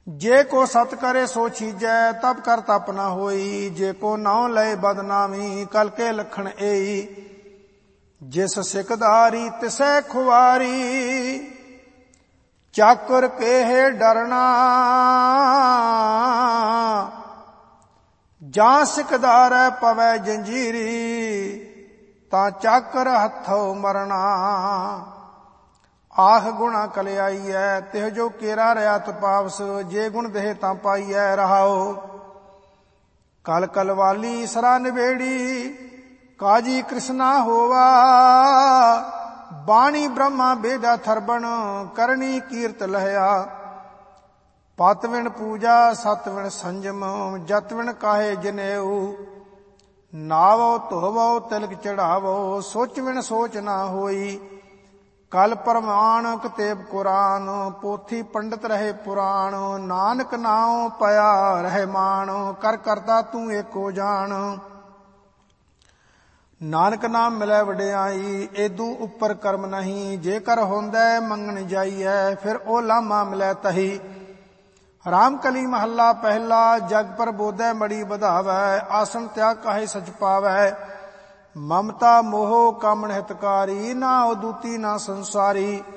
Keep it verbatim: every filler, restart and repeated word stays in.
जे को सत करे सो छीजै तब कर तप न होई। जे को नाउ लय बदनामी कल के लखण एई। जिस सिकदारी तिसै खुआरी चाकर केहे डरना। जा सिकदार पवै जंजीरी तां चाकर हथों मरना। आख गुणा कलियाईऐ तिह जो केरा रहा तपावस। जे गुण देह तां पाईऐ रहाओ। कल कलवाली सरा निबेड़ी काजी कृष्णा होवा। बाणी ब्रह्मा बेदा थरबण करनी कीर्त लहया। पतविण पूजा सतविण संजम जतविण काहे जनेऊ। नावो धोवो तिलक चढ़ावो सोचविण सोच ना होई। कल प्रमाण कतेब कुरान पोथी पंडित रहे पुराण। नानक नाउ पया रहे मान कर करता तू एको जान। नानक नाम मिलै वडियाई एदू उपर कर्म नहीं। जेकर होंदै मंगण जाइए फिर ओ लामा मिलै तही। राम कली महला पहला जग पर बोधै मड़ी बधावै। आसन त्याग काहे सच पावै। ममता मोह कामण हितकारी ना उदूती ना संसारी।